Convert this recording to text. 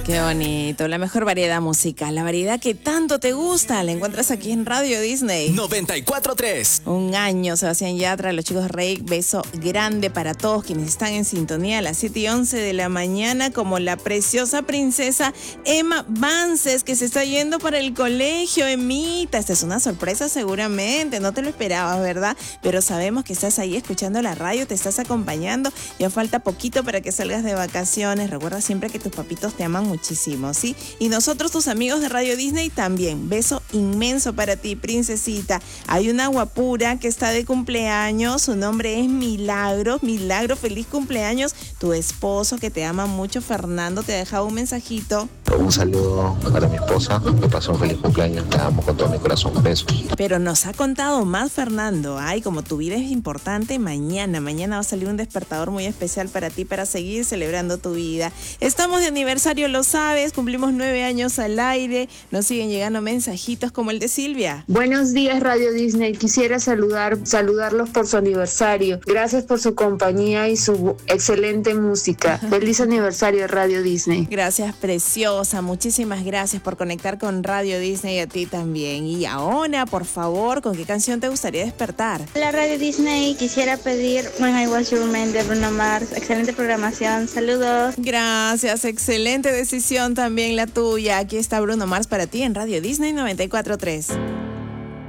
Qué bonito, la mejor variedad musical, la variedad que tanto te gusta, la encuentras aquí en Radio Disney. 94.3. Un año, Sebastián Yatra, los chicos Rey, beso grande para todos quienes están en sintonía a las 7:11 de la mañana, como la preciosa princesa Emma Vances, que se está yendo para el colegio. Emita, esta es una sorpresa seguramente, no te lo esperabas, ¿verdad? Pero sabemos que estás ahí escuchando la radio, te estás acompañando, ya falta poquito para que salgas de vacaciones. Recuerda siempre que tus papitos te aman muchísimo, ¿sí? Y nosotros, tus amigos de Radio Disney, también. Beso inmenso para ti, princesita. Hay una guapura que está de cumpleaños, su nombre es Milagro. Milagro, feliz cumpleaños. Tu esposo, que te ama mucho, Fernando, te ha dejado un mensajito. Un saludo para mi esposa, me pasó un feliz cumpleaños, te amo con todo mi corazón, besos. Pero nos ha contado más Fernando. Ay, como tu vida es importante, mañana va a salir un despertador muy especial para ti, para seguir celebrando tu vida. Estamos de aniversario, lo sabes, cumplimos 9 años al aire, nos siguen llegando mensajitos como el de Silvia. Buenos días, Radio Disney, quisiera saludarlos por su aniversario. Gracias por su compañía y su excelente música. Feliz aniversario, Radio Disney. Gracias, preciosa, muchísimas gracias por conectar con Radio Disney, a ti también. Y ahora, por favor, ¿con qué canción te gustaría despertar? Hola, Radio Disney, quisiera pedir When I Was Your Man de Bruno Mars. Excelente programación, saludos. Gracias, excelente decisión también la tuya. Aquí está Bruno Mars para ti en Radio Disney 94.3.